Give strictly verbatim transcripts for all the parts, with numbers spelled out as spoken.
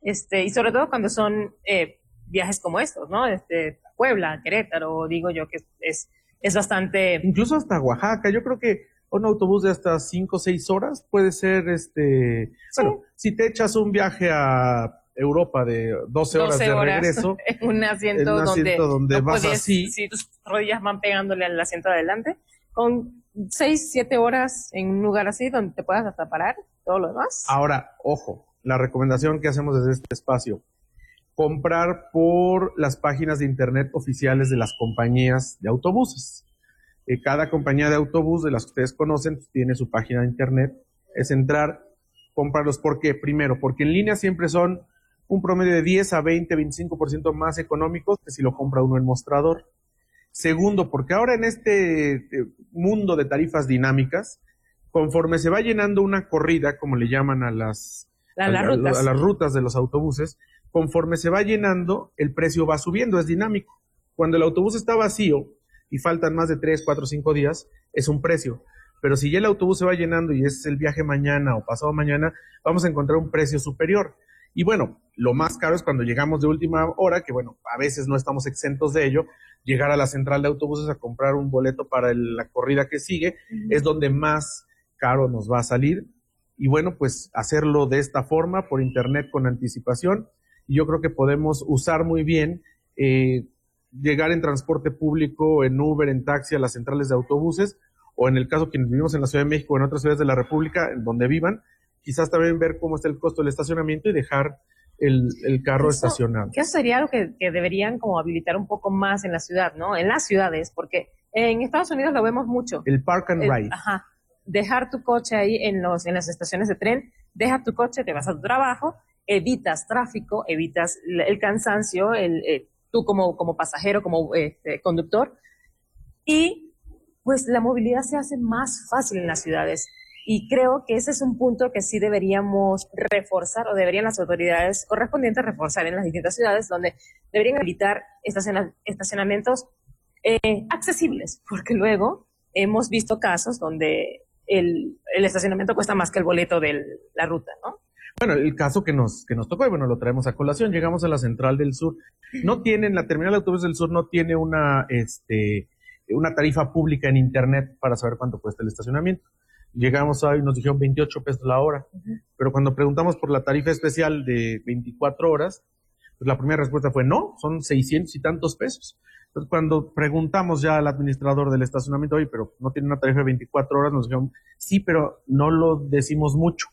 Este, y sobre todo cuando son eh, viajes como estos, ¿no? Este, Puebla, Querétaro, digo yo que es, es bastante... Incluso hasta Oaxaca, yo creo que un autobús de hasta cinco o seis horas puede ser, este, Sí. Bueno, si te echas un viaje a Europa de doce horas de horas regreso, en un asiento, en un asiento donde, donde no vas puedes, así. Si tus rodillas van pegándole al asiento de adelante, con seis, siete horas en un lugar así donde te puedas hasta parar, todo lo demás. Ahora, ojo, la recomendación que hacemos desde este espacio, comprar por las páginas de internet oficiales de las compañías de autobuses. Eh, cada compañía de autobús de las que ustedes conocen pues, tiene su página de internet. Es entrar, comprarlos. ¿Por qué? Primero, porque en línea siempre son un promedio de diez a veinte, veinticinco por ciento más económicos que si lo compra uno en mostrador. Segundo, porque ahora en este mundo de tarifas dinámicas, conforme se va llenando una corrida, como le llaman a las, a, a, las a, rutas. a las rutas de los autobuses, conforme se va llenando, el precio va subiendo, es dinámico. Cuando el autobús está vacío y faltan más de tres, cuatro, cinco días, es un precio. Pero si ya el autobús se va llenando y es el viaje mañana o pasado mañana, vamos a encontrar un precio superior. Y bueno, lo más caro es cuando llegamos de última hora, que bueno, a veces no estamos exentos de ello, llegar a la central de autobuses a comprar un boleto para el, la corrida que sigue, uh-huh. es donde más caro nos va a salir. Y bueno, pues hacerlo de esta forma, por internet con anticipación, y yo creo que podemos usar muy bien, eh, llegar en transporte público, en Uber, en taxi, a las centrales de autobuses, o en el caso quienes vivimos en la Ciudad de México o en otras ciudades de la República, en donde vivan, quizás también ver cómo está el costo del estacionamiento y dejar el, el carro eso, estacionado. Que eso sería algo que, que deberían como habilitar un poco más en la ciudad, ¿no? En las ciudades, porque en Estados Unidos lo vemos mucho. El park and el, ride. Ajá. Dejar tu coche ahí en, los, en las estaciones de tren, deja tu coche, te vas a tu trabajo, evitas tráfico, evitas el cansancio, el, eh, tú como, como pasajero, como este, conductor, y pues la movilidad se hace más fácil en las ciudades. Y creo que ese es un punto que sí deberíamos reforzar, o deberían las autoridades correspondientes reforzar en las distintas ciudades, donde deberían habilitar estaciona, estacionamientos eh, accesibles, porque luego hemos visto casos donde el, el estacionamiento cuesta más que el boleto de la ruta, ¿no? Bueno, el caso que nos, que nos tocó, y bueno, lo traemos a colación, llegamos a la Central del Sur, no tienen, la terminal de autobuses del Sur no tiene una, este, una tarifa pública en internet para saber cuánto cuesta el estacionamiento. Llegamos ahí y nos dijeron veintiocho pesos la hora, uh-huh. pero cuando preguntamos por la tarifa especial de veinticuatro horas, pues la primera respuesta fue no, son seiscientos y tantos pesos. Entonces cuando preguntamos ya al administrador del estacionamiento, oye, pero no tiene una tarifa de veinticuatro horas, nos dijeron, sí, pero no lo decimos mucho.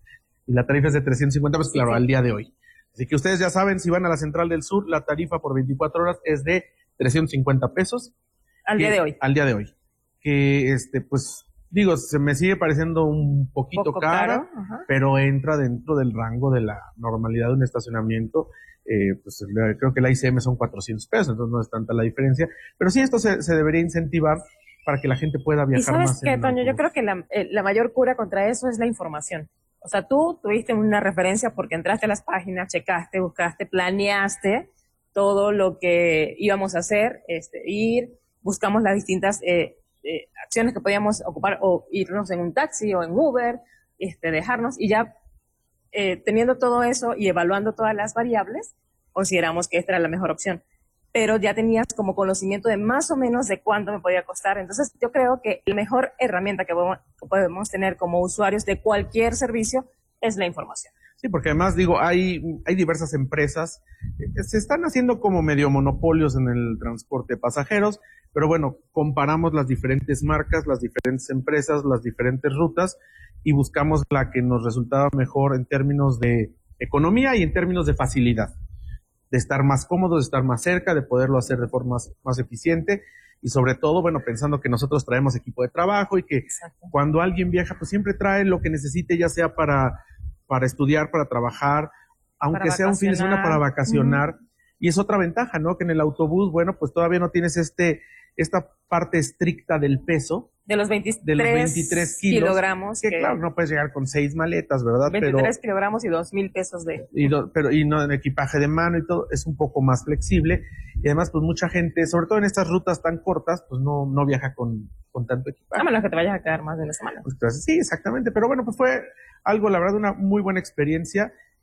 Y la tarifa es de trescientos cincuenta pesos, claro, sí, sí. al día de hoy. Así que ustedes ya saben, si van a la Central del Sur, la tarifa por veinticuatro horas es de trescientos cincuenta pesos. Al que, día de hoy. Al día de hoy. Que, este, pues, digo, se me sigue pareciendo un poquito Poco caro, caro, pero entra dentro del rango de la normalidad de un estacionamiento. Eh, pues creo que la I C M son cuatrocientos pesos, entonces no es tanta la diferencia. Pero sí, esto se, se debería incentivar para que la gente pueda viajar ¿Y sabes más. qué, Toño? Yo creo que la, la mayor cura contra eso es la información. O sea, tú tuviste una referencia porque entraste a las páginas, checaste, buscaste, planeaste todo lo que íbamos a hacer, este, ir, buscamos las distintas eh, eh, acciones que podíamos ocupar, o irnos en un taxi o en Uber, este, dejarnos, y ya eh, teniendo todo eso y evaluando todas las variables, consideramos que esta era la mejor opción. Pero ya tenías como conocimiento de más o menos de cuánto me podía costar. Entonces yo creo que la mejor herramienta que podemos tener como usuarios de cualquier servicio es la información. Sí, porque además digo, hay, hay diversas empresas, eh, se están haciendo como medio monopolios en el transporte de pasajeros, pero bueno, comparamos las diferentes marcas, las diferentes empresas, las diferentes rutas y buscamos la que nos resultaba mejor en términos de economía y en términos de facilidad, de estar más cómodos, de estar más cerca, de poderlo hacer de forma más, más eficiente y sobre todo, bueno, pensando que nosotros traemos equipo de trabajo y que Exacto. Cuando alguien viaja, pues siempre trae lo que necesite, ya sea para, para estudiar, para trabajar, aunque para sea un fin de semana para vacacionar. Uh-huh. Y es otra ventaja, ¿no? Que en el autobús, bueno, pues todavía no tienes este, esta parte estricta del peso. De los veintitrés, de los veintitrés kilos, kilogramos. Que, que claro, no puedes llegar con seis maletas, ¿verdad? veintitrés pero, kilogramos y dos mil pesos de... Y do, pero y no en equipaje de mano y todo, es un poco más flexible. Y además, pues mucha gente, sobre todo en estas rutas tan cortas, pues no, no viaja con, con tanto equipaje. A menos que te vayas a quedar más de una semana. Pues, pues, sí, exactamente. Pero bueno, pues fue algo, la verdad, una muy buena experiencia.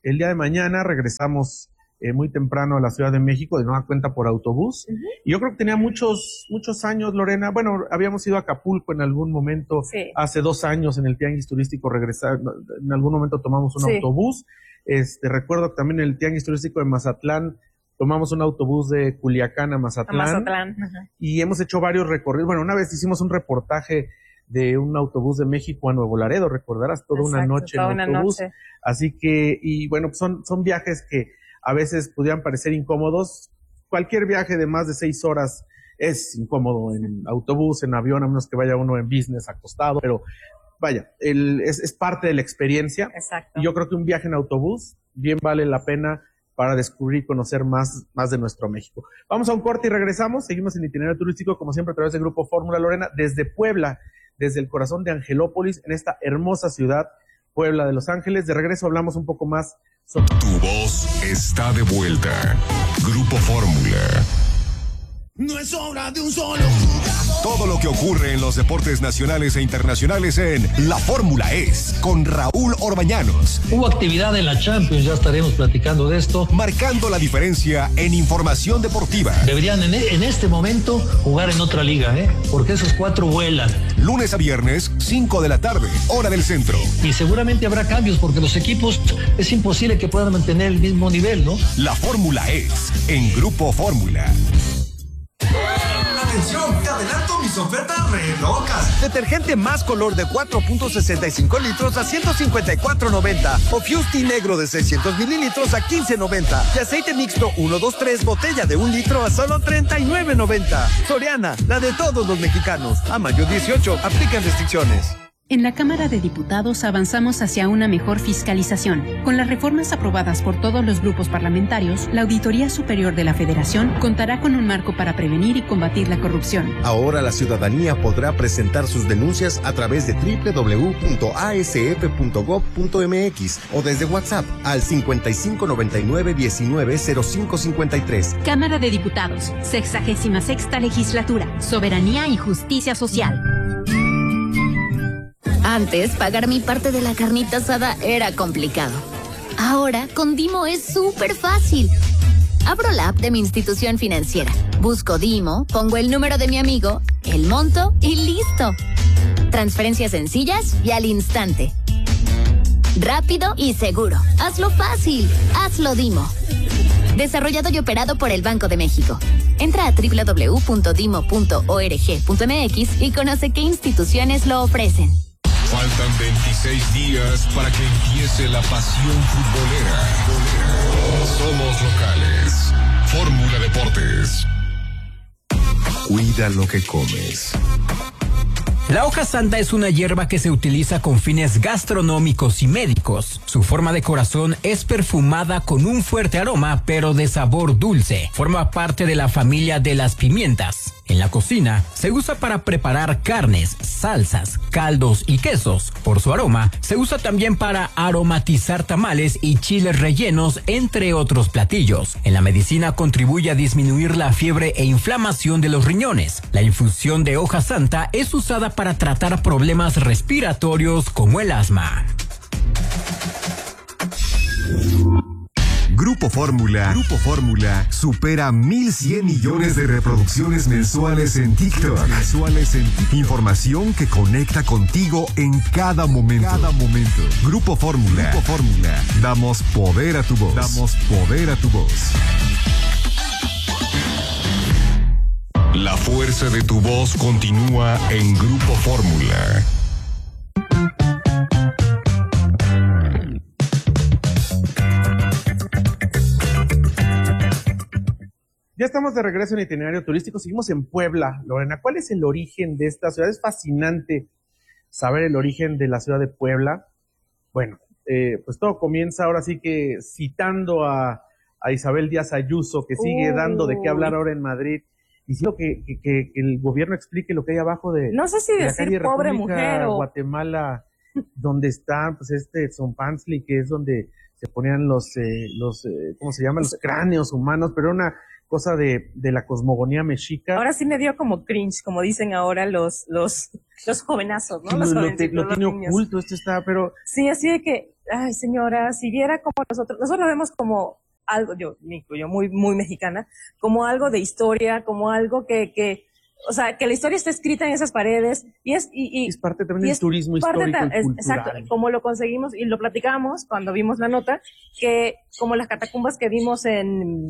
El día de mañana regresamos eh, muy temprano a la Ciudad de México, de nueva cuenta por autobús. Uh-huh. Y yo creo que tenía muchos, muchos años, Lorena. Bueno, habíamos ido a Acapulco en algún momento, sí. hace dos años en el Tianguis Turístico, regresar, en algún momento tomamos un sí. autobús. Este, recuerdo que también en el Tianguis Turístico de Mazatlán tomamos un autobús de Culiacán a Mazatlán. A Mazatlán. Uh-huh. Y hemos hecho varios recorridos. Bueno, una vez hicimos un reportaje de un autobús de México a Nuevo Laredo, recordarás, toda Exacto, una noche toda en una autobús. Noche. Así que, y bueno, son, son viajes que a veces pudieran parecer incómodos. Cualquier viaje de más de seis horas es incómodo en autobús, en avión, a menos que vaya uno en business acostado, pero vaya, el, es, es parte de la experiencia. Exacto. Y yo creo que un viaje en autobús bien vale la pena para descubrir y conocer más, más de nuestro México. Vamos a un corte y regresamos. Seguimos en Itinerario Turístico, como siempre, a través del Grupo Fórmula, Lorena, desde Puebla, desde el corazón de Angelópolis, en esta hermosa ciudad, Puebla de Los Ángeles. De regreso hablamos un poco más sobre... Tu voz está de vuelta. Grupo Fórmula. No es obra de un solo jugador. Todo lo que ocurre en los deportes nacionales e internacionales en La Fórmula Es, con Raúl Orbañanos. Hubo actividad en la Champions, ya estaremos platicando de esto. Marcando la diferencia en información deportiva. Deberían en, en este momento jugar en otra liga, ¿eh? Porque esos cuatro vuelan. Lunes a viernes, cinco de la tarde, hora del centro. Y seguramente habrá cambios porque los equipos es imposible que puedan mantener el mismo nivel, ¿no? La Fórmula Es, en Grupo Fórmula. Atención, te adelanto mis ofertas re locas. Detergente más color de cuatro punto sesenta y cinco litros a ciento cincuenta y cuatro noventa. O Fusti negro de seiscientos mililitros a quince noventa. Y aceite mixto uno dos tres botella de un litro a solo treinta y nueve noventa. Soriana, la de todos los mexicanos. A mayo dieciocho, aplican restricciones. En la Cámara de Diputados avanzamos hacia una mejor fiscalización. Con las reformas aprobadas por todos los grupos parlamentarios, la Auditoría Superior de la Federación contará con un marco para prevenir y combatir la corrupción. Ahora la ciudadanía podrá presentar sus denuncias a través de doble u doble u doble u punto a s f punto gob punto m x o desde WhatsApp al cincuenta y cinco noventa y nueve diecinueve cero cinco cincuenta y tres. Cámara de Diputados, sexagésima sexta Legislatura, Soberanía y Justicia Social. Antes, pagar mi parte de la carnita asada era complicado. Ahora, con Dimo es súper fácil. Abro la app de mi institución financiera, busco Dimo, pongo el número de mi amigo, el monto y listo. Transferencias sencillas y al instante. Rápido y seguro. Hazlo fácil. Hazlo Dimo. Desarrollado y operado por el Banco de México. Entra a doble u doble u doble u punto dimo punto org punto m x y conoce qué instituciones lo ofrecen. Faltan veintiséis días para que empiece la pasión futbolera. Somos locales. Fórmula Deportes. Cuida lo que comes. La hoja santa es una hierba que se utiliza con fines gastronómicos y médicos. Su forma de corazón es perfumada con un fuerte aroma, pero de sabor dulce. Forma parte de la familia de las pimientas. En la cocina se usa para preparar carnes, salsas, caldos y quesos. Por su aroma, se usa también para aromatizar tamales y chiles rellenos, entre otros platillos. En la medicina contribuye a disminuir la fiebre e inflamación de los riñones. La infusión de hoja santa es usada para tratar problemas respiratorios como el asma. Grupo Fórmula, Grupo Fórmula supera mil cien millones de reproducciones mensuales en TikTok. Mensuales en TikTok. Información que conecta contigo en cada momento. Cada momento. Grupo Fórmula, Grupo Fórmula. Damos poder a tu voz. Damos poder a tu voz. La fuerza de tu voz continúa en Grupo Fórmula. Ya estamos de regreso en Itinerario Turístico, seguimos en Puebla, Lorena. ¿Cuál es el origen de esta ciudad? Es fascinante saber el origen de la ciudad de Puebla. Bueno, eh, pues todo comienza ahora sí que citando a, a Isabel Díaz Ayuso, que sigue uh. dando de qué hablar ahora en Madrid, diciendo que, que, que el gobierno explique lo que hay abajo de, no sé si de la decir calle pobre República, mujer o... Guatemala, donde está pues este Zompanzli, que es donde se ponían los, eh, los eh, ¿cómo se llaman? Los cráneos humanos, pero una cosa de, de la cosmogonía mexica. Ahora sí me dio como cringe, como dicen ahora los los los jovenazos, ¿no? Los lo, lo, te, lo los tiene niños. oculto, esto está, pero... Sí, así de que, ay señora, si viera como nosotros, nosotros lo vemos como algo, yo, yo muy, muy mexicana, como algo de historia, como algo que, que, o sea, que la historia está escrita en esas paredes, y es, y, y es parte también del turismo parte histórico ta, y cultural. Exacto, como lo conseguimos, y lo platicamos cuando vimos la nota, que como las catacumbas que vimos en,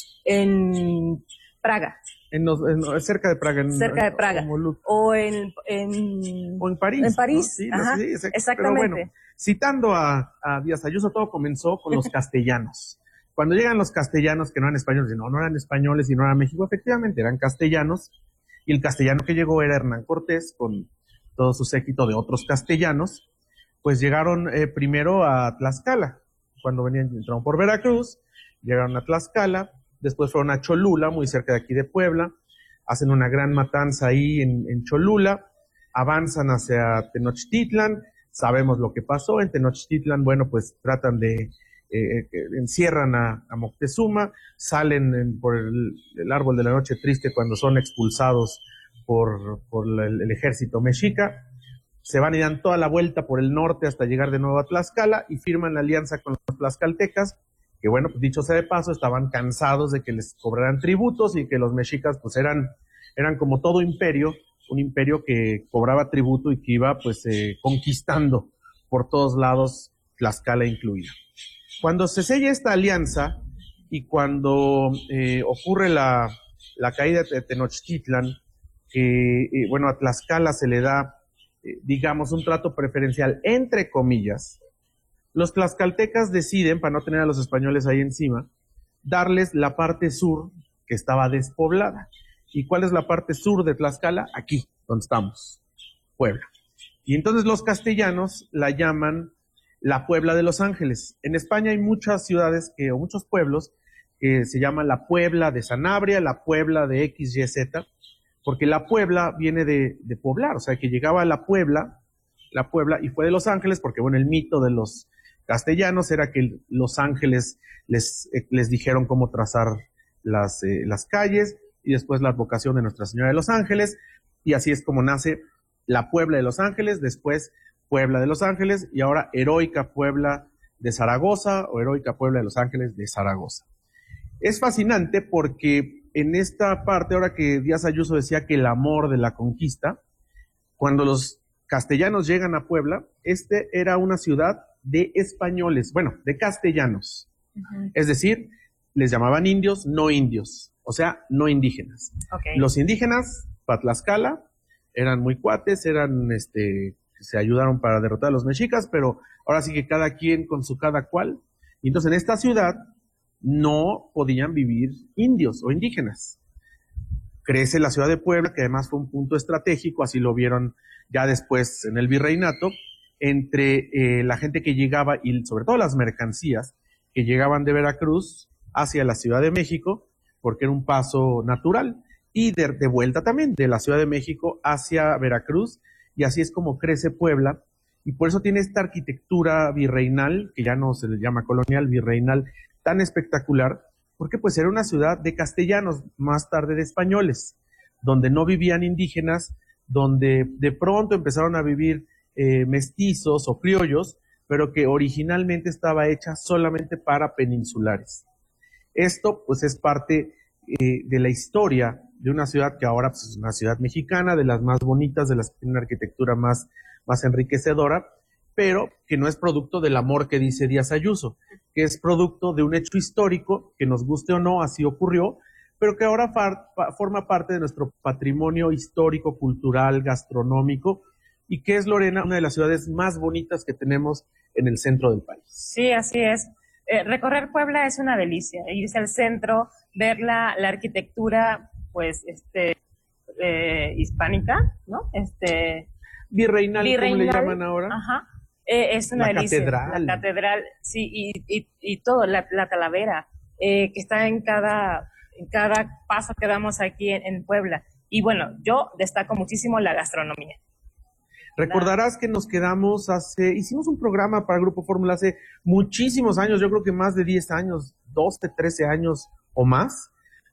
en Praga. En, en, cerca de Praga. En, cerca de Praga. O en, en, o en París. En París, ¿no? Sí, ajá, sí, exact, exactamente. Pero bueno, citando a, a Díaz Ayuso, todo comenzó con los castellanos. Cuando llegan los castellanos, que no eran españoles, no, no eran españoles y no eran México, efectivamente eran castellanos, y el castellano que llegó era Hernán Cortés, con todo su séquito de otros castellanos, pues llegaron eh, primero a Tlaxcala, cuando venían, entraron por Veracruz, llegaron a Tlaxcala, después fueron a Cholula, muy cerca de aquí de Puebla, hacen una gran matanza ahí en, en Cholula, avanzan hacia Tenochtitlan, sabemos lo que pasó, en Tenochtitlan, bueno, pues tratan de, eh, encierran a, a Moctezuma, salen en, por el, el árbol de la noche triste cuando son expulsados por, por el, el ejército mexica, se van y dan toda la vuelta por el norte hasta llegar de nuevo a Tlaxcala y firman la alianza con los tlaxcaltecas, que bueno, pues dicho sea de paso, estaban cansados de que les cobraran tributos y que los mexicas pues eran, eran como todo imperio, un imperio que cobraba tributo y que iba pues eh, conquistando por todos lados, Tlaxcala incluida. Cuando se sella esta alianza y cuando eh, ocurre la, la caída de Tenochtitlan, que eh, bueno, a Tlaxcala se le da, eh, digamos, un trato preferencial, entre comillas, los tlaxcaltecas deciden, para no tener a los españoles ahí encima, darles la parte sur que estaba despoblada. ¿Y cuál es la parte sur de Tlaxcala? Aquí, donde estamos, Puebla. Y entonces los castellanos la llaman la Puebla de Los Ángeles. En España hay muchas ciudades que, o muchos pueblos que se llaman la Puebla de Sanabria, la Puebla de X Y Z, porque la Puebla viene de, de poblar, o sea que llegaba a la Puebla, la Puebla, y fue de Los Ángeles, porque bueno, el mito de los castellanos era que Los Ángeles les, eh, les dijeron cómo trazar las, eh, las calles, y después la advocación de Nuestra Señora de Los Ángeles, y así es como nace la Puebla de Los Ángeles, después Puebla de Los Ángeles, y ahora Heroica Puebla de Zaragoza, o Heroica Puebla de Los Ángeles de Zaragoza. Es fascinante porque en esta parte, ahora que Díaz Ayuso decía que el amor de la conquista, cuando los castellanos llegan a Puebla, este era una ciudad de españoles, bueno, de castellanos. Uh-huh. Es decir, les llamaban indios, no indios, o sea, no indígenas. Okay. Los indígenas, para Tlaxcala, eran muy cuates, eran, este, se ayudaron para derrotar a los mexicas, pero ahora sí que cada quien con su cada cual. Y entonces en esta ciudad no podían vivir indios o indígenas. Crece la ciudad de Puebla, que además fue un punto estratégico, así lo vieron ya después en el virreinato, entre eh, la gente que llegaba, y sobre todo las mercancías, que llegaban de Veracruz hacia la Ciudad de México, porque era un paso natural, y de, de vuelta también, de la Ciudad de México hacia Veracruz, y así es como crece Puebla, y por eso tiene esta arquitectura virreinal, que ya no se le llama colonial, virreinal, tan espectacular, porque pues era una ciudad de castellanos, más tarde de españoles, donde no vivían indígenas, donde de pronto empezaron a vivir eh, mestizos o criollos, pero que originalmente estaba hecha solamente para peninsulares. Esto pues es parte eh, de la historia de una ciudad que ahora pues, es una ciudad mexicana, de las más bonitas, de las que tiene una arquitectura más, más enriquecedora, pero que no es producto del amor que dice Díaz Ayuso, que es producto de un hecho histórico, que nos guste o no, así ocurrió, pero que ahora far, forma parte de nuestro patrimonio histórico, cultural, gastronómico, y que es, Lorena, una de las ciudades más bonitas que tenemos en el centro del país. Sí, así es. Eh, recorrer Puebla es una delicia, irse al centro, ver la, la arquitectura, pues, este, eh, hispánica, ¿no? Este... Virreinal, virreinal, ¿cómo le llaman ahora? Ajá. Eh, es una la delicia. Catedral. La catedral, sí, y, y, y todo, la, la Talavera, eh, que está en cada, en cada paso que damos aquí en, en Puebla. Y bueno, yo destaco muchísimo la gastronomía. Recordarás que nos quedamos hace, hicimos un programa para el Grupo Fórmula hace muchísimos años, yo creo que más de diez años, doce, trece años o más,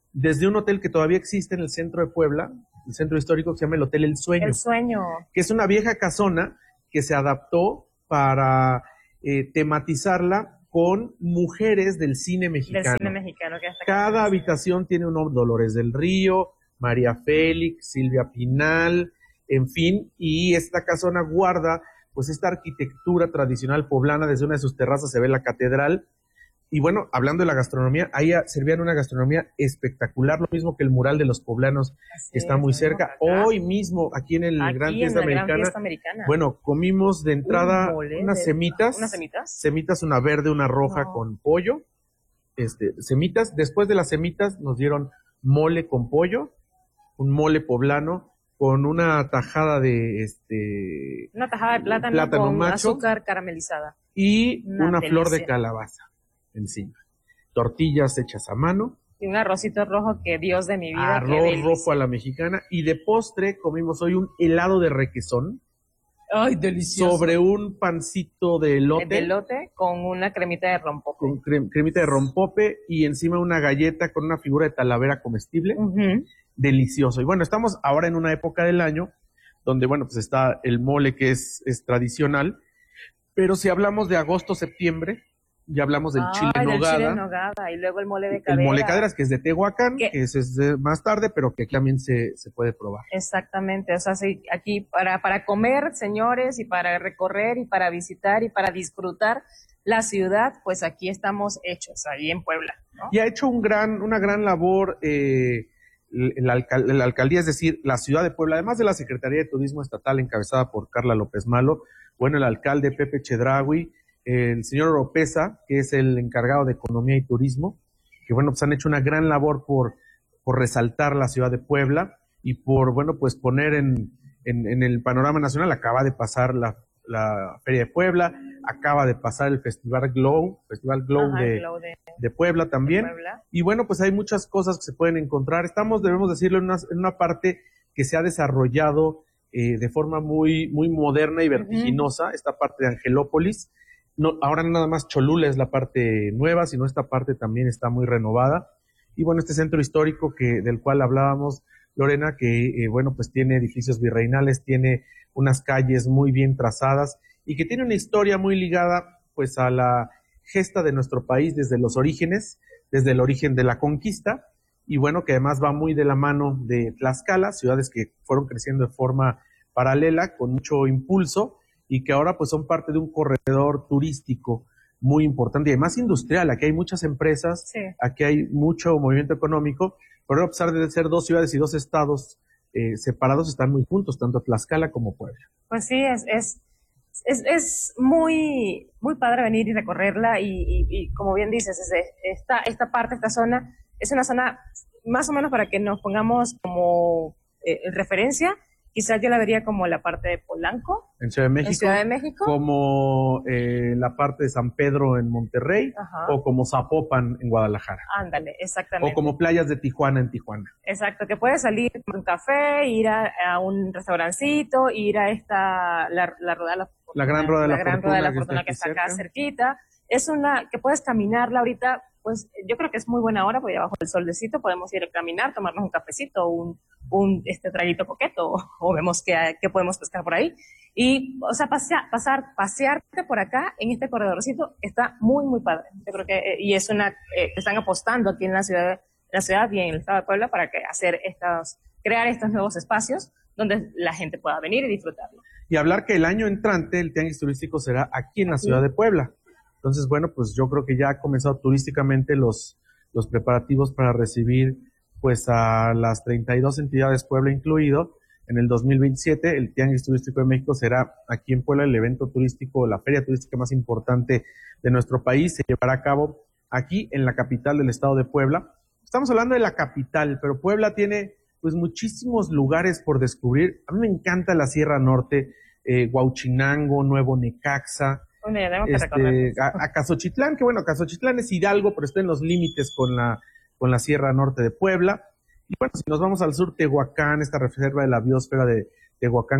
desde un hotel que todavía existe en el centro de Puebla, el centro histórico, que se llama el Hotel El Sueño. El Sueño. Que es una vieja casona que se adaptó para eh, tematizarla con mujeres del cine mexicano. Del cine mexicano. Que hasta Cada habitación tiene un nombre: Dolores del Río, María Félix, Silvia Pinal, en fin, y esta casona guarda pues esta arquitectura tradicional poblana. Desde una de sus terrazas se ve la catedral. Y bueno, hablando de la gastronomía, ahí servían una gastronomía espectacular, lo mismo que el mural de los poblanos, Así que está es, muy cerca. Hoy mismo, aquí en el Aquí Gran en Fiesta la Gran Americana, Fiesta Americana. bueno, comimos de entrada Un mole unas de- semitas, ¿Unas semitas? semitas, una verde, una roja No. con pollo, este, semitas. Después de las semitas nos dieron mole con pollo, un mole poblano con una tajada de este Una tajada de plátano, plátano con macho azúcar caramelizada. y Una una flor de delicia. calabaza encima. Tortillas hechas a mano, Y un arrocito rojo que Dios de mi vida. qué arroz delicia. rojo a la mexicana, y de postre comimos hoy un helado de requesón Ay, delicioso. sobre un pancito de elote, De elote con una cremita de rompope. con crem- cremita de rompope y encima una galleta con una figura de talavera comestible. Ujú. Delicioso. Y bueno, estamos ahora en una época del año donde, bueno, pues está el mole, que es, es tradicional, pero si hablamos de agosto, septiembre, ya hablamos del chile Ay, en del chile en nogada, nogada. Y luego el mole de el cadera. mole caderas, que es de Tehuacán, ¿Qué? que ese es de más tarde, pero que también se, se puede probar. Exactamente, o sea, sí, aquí para, para comer, señores, y para recorrer, y para visitar, y para disfrutar la ciudad, pues aquí estamos hechos, ahí en Puebla, ¿no? Y ha hecho un gran, una gran labor eh, la, alcal- la alcaldía, es decir, la ciudad de Puebla, además de la Secretaría de Turismo Estatal encabezada por Carla López Malo, bueno, el alcalde Pepe Chedraui, el señor Oropesa, que es el encargado de Economía y Turismo, que bueno, pues han hecho una gran labor por, por resaltar la ciudad de Puebla y por, bueno, pues poner en, en, en el panorama nacional. Acaba de pasar la, la Feria de Puebla, acaba de pasar el Festival Glow, Festival Glow, Ajá, el de, glow de- de Puebla también. de Puebla. Y bueno, pues hay muchas cosas que se pueden encontrar. Estamos, debemos decirlo, en una, en una parte que se ha desarrollado eh, de forma muy, muy moderna y vertiginosa, esta parte de Angelópolis. No, ahora no nada más Cholula es la parte nueva, sino esta parte también está muy renovada. Y bueno, este centro histórico que del cual hablábamos, Lorena, que eh, bueno, pues tiene edificios virreinales, tiene unas calles muy bien trazadas y que tiene una historia muy ligada pues a la gesta de nuestro país desde los orígenes, desde el origen de la conquista, y bueno, que además va muy de la mano de Tlaxcala, ciudades que fueron creciendo de forma paralela, con mucho impulso, y que ahora pues son parte de un corredor turístico muy importante y además industrial. Aquí hay muchas empresas, Sí. aquí hay mucho movimiento económico, pero a pesar de ser dos ciudades y dos estados eh, separados, están muy juntos, tanto Tlaxcala como Puebla. Pues sí, es, es, es, es muy, muy padre venir y recorrerla y, y, y como bien dices, es de- esta, esta parte, esta zona, es una zona más o menos para que nos pongamos como eh, en referencia. Quizás yo la vería como la parte de Polanco, En Ciudad de México, en Ciudad de México. como eh, la parte de San Pedro en Monterrey, Ajá. o como Zapopan en Guadalajara, Ándale, exactamente. o como playas de Tijuana en Tijuana. Exacto, que puedes salir a un café, ir a, a un restaurancito, ir a esta, la, la Rueda de la Fortuna. La Gran Rueda de la Gran Fortuna, Rueda de la que está Fortuna aquí que está acá cerca. cerquita. Es una, que puedes caminarla ahorita, pues yo creo que es muy buena hora, porque abajo del soldecito podemos ir a caminar, tomarnos un cafecito, un, un este traguito coqueto, o, o vemos que, que podemos pescar por ahí. Y, o sea, pasea, pasar, pasearte por acá, en este corredorcito, está muy, muy padre. Yo creo que, eh, y es una, eh, están apostando aquí en la ciudad, en la ciudad y en el estado de Puebla para que hacer estas, crear estos nuevos espacios donde la gente pueda venir y disfrutarlo. Y hablar que el año entrante el tianguis turístico será aquí en la ciudad de Puebla. Entonces, bueno, pues yo creo que ya ha comenzado turísticamente los, los preparativos para recibir pues a las treinta y dos entidades, Puebla incluido. En el dos mil veintisiete el Tianguis Turístico de México será aquí en Puebla el evento turístico, la feria turística más importante de nuestro país. Se llevará a cabo aquí en la capital del estado de Puebla. Estamos hablando de la capital, pero Puebla tiene pues muchísimos lugares por descubrir. A mí me encanta la Sierra Norte, eh, Huauchinango, Nuevo Necaxa, Bueno, ya tengo que este, recorrer. a, a Cazochitlán, que bueno, Cazochitlán es Hidalgo, pero está en los límites con la, con la Sierra Norte de Puebla. Y bueno, si nos vamos al sur, Tehuacán, esta reserva de la biosfera de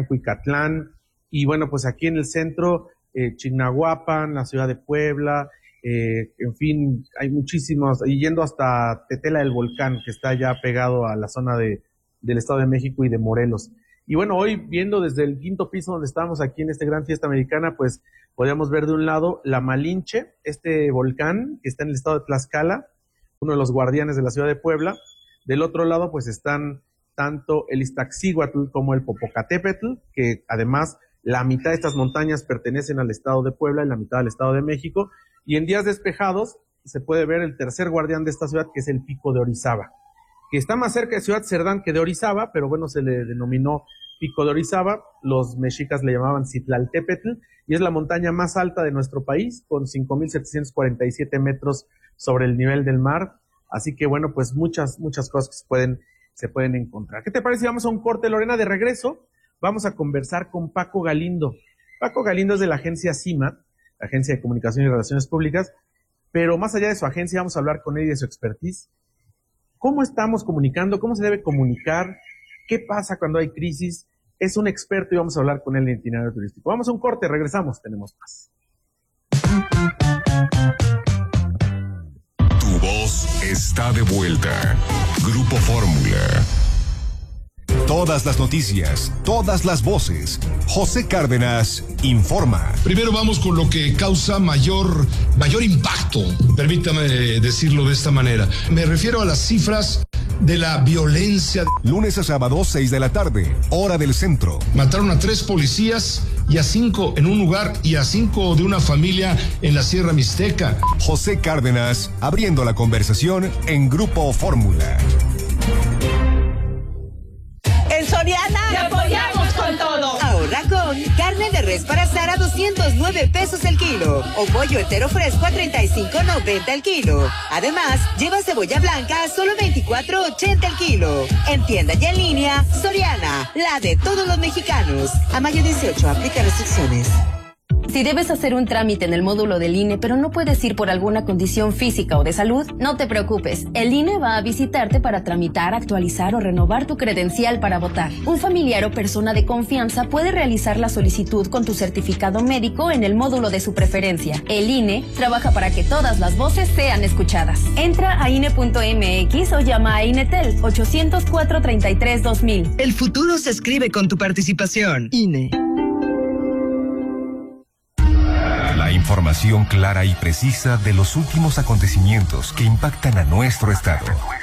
Tehuacán-Cuicatlán. Y bueno, pues aquí en el centro, eh, Chignahuapan, la ciudad de Puebla, eh, en fin, hay muchísimos, y yendo hasta Tetela del Volcán, que está ya pegado a la zona de, del Estado de México y de Morelos. Y bueno, hoy viendo desde el quinto piso donde estábamos aquí en esta gran fiesta americana, pues podíamos ver de un lado la Malinche, este volcán que está en el estado de Tlaxcala, uno de los guardianes de la ciudad de Puebla. Del otro lado, pues están tanto el Iztaccíhuatl como el Popocatépetl, que además la mitad de estas montañas pertenecen al estado de Puebla y la mitad al estado de México. Y en días despejados se puede ver el tercer guardián de esta ciudad, que es el Pico de Orizaba, que está más cerca de Ciudad Cerdán que de Orizaba, pero bueno, se le denominó Pico de Orizaba. Los mexicas le llamaban Citlaltépetl, y es la montaña más alta de nuestro país, con cinco mil setecientos cuarenta y siete metros sobre el nivel del mar. Así que bueno, pues muchas, muchas cosas que se pueden, se pueden encontrar. ¿Qué te parece si vamos a un corte, Lorena? De regreso vamos a conversar con Paco Galindo. Paco Galindo es de la agencia CIMAT, la Agencia de Comunicación y Relaciones Públicas, pero más allá de su agencia vamos a hablar con él y de su expertise. ¿Cómo estamos comunicando? ¿Cómo se debe comunicar? ¿Qué pasa cuando hay crisis? Es un experto y vamos a hablar con él en itinerario turístico. Vamos a un corte, regresamos, tenemos más. Tu voz está de vuelta. Grupo Fórmula. Todas las noticias, todas las voces. José Cárdenas informa. Primero vamos con lo que causa mayor, mayor impacto, permítame decirlo de esta manera. Me refiero a las cifras de la violencia. Lunes a sábado, seis de la tarde, hora del centro. Mataron a tres policías y a cinco en un lugar y a cinco de una familia en la Sierra Mixteca. José Cárdenas, abriendo la conversación en Grupo Fórmula. En Soriana te apoyamos con todo. Ahorra con carne de res para asar a doscientos nueve pesos el kilo o pollo entero fresco a treinta y cinco noventa el kilo. Además, lleva cebolla blanca a solo veinticuatro ochenta el kilo. En tienda y en línea, Soriana, la de todos los mexicanos. A mayo dieciocho, aplica restricciones. Si debes hacer un trámite en el módulo del I N E, pero no puedes ir por alguna condición física o de salud, no te preocupes. El I N E va a visitarte para tramitar, actualizar o renovar tu credencial para votar. Un familiar o persona de confianza puede realizar la solicitud con tu certificado médico en el módulo de su preferencia. El I N E trabaja para que todas las voces sean escuchadas. Entra a I N E punto M X o llama a INETEL ochocientos cuatro treinta y tres dos mil. El futuro se escribe con tu participación. I N E. La información clara y precisa de los últimos acontecimientos que impactan a nuestro estado.